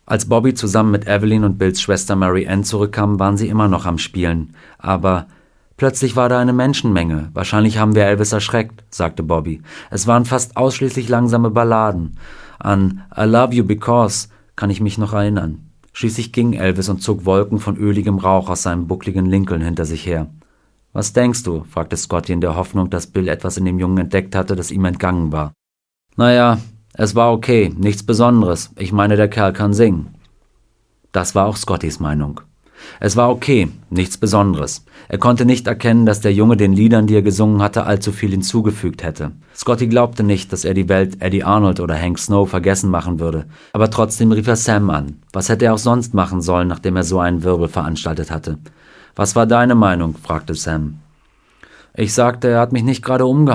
Als Bobby zusammen mit Evelyn und Bills Schwester Mary Ann zurückkam, waren sie immer noch am Spielen. Aber plötzlich war da eine Menschenmenge. Wahrscheinlich haben wir Elvis erschreckt, sagte Bobby. Es waren fast ausschließlich langsame Balladen. An I Love You Because kann ich mich noch erinnern. Schließlich ging Elvis und zog Wolken von öligem Rauch aus seinem buckligen Lincoln hinter sich her. »Was denkst du?« fragte Scotty in der Hoffnung, dass Bill etwas in dem Jungen entdeckt hatte, das ihm entgangen war. »Naja, es war okay, nichts Besonderes. Ich meine, der Kerl kann singen.« Das war auch Scottys Meinung. Es war okay, nichts Besonderes. Er konnte nicht erkennen, dass der Junge den Liedern, die er gesungen hatte, allzu viel hinzugefügt hätte. Scotty glaubte nicht, dass er die Welt Eddie Arnold oder Hank Snow vergessen machen würde. Aber trotzdem rief er Sam an. Was hätte er auch sonst machen sollen, nachdem er so einen Wirbel veranstaltet hatte? »Was war deine Meinung?« fragte Sam. »Ich sagte, er hat mich nicht gerade umgehauen«,